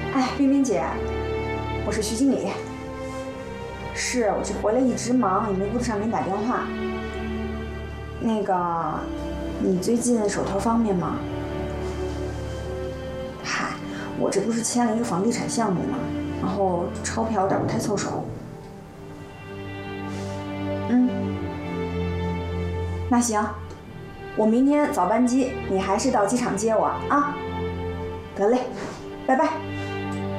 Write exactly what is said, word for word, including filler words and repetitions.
哎，冰冰姐，我是徐经理。是我这回来一直忙，也没顾得上给你打电话。那个，你最近手头方便吗？嗨，我这不是签了一个房地产项目吗？然后钞票有点不太凑手。嗯，那行，我明天早班机，你还是到机场接我啊。得嘞，拜拜。